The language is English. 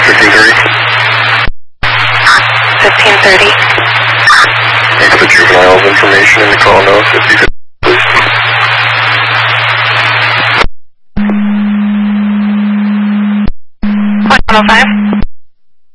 1530. And for the juvenile's information in the call notes, if you could please. 105.